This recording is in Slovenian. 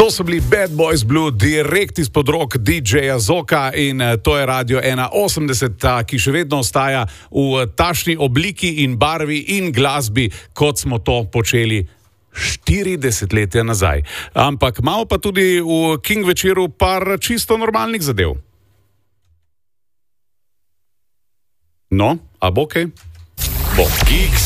To so bili Bad Boys Blue, direkt izpod rok DJ-ja Zoka in to je Radio 180, ki še vedno ostaja v tašni obliki in barvi in glasbi, kot smo to počeli 40 let nazaj. Ampak malo pa tudi v King večeru par čisto normalnih zadev. No, a bo kaj? Bo.